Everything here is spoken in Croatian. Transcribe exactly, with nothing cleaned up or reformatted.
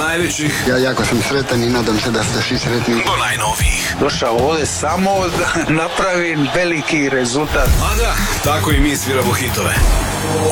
najvećih Ja jako sam sretan i nadam se da ste svi sretni. do najnovijih. Došao ovdje samo da napravim veliki rezultat. A da, tako i mi sviramo hitove.